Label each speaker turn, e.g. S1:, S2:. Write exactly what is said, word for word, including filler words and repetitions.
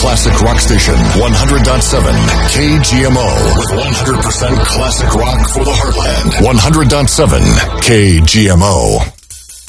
S1: classic rock station, one hundred point seven K G M O. With one hundred percent classic rock for the heartland. one hundred point seven K G M O.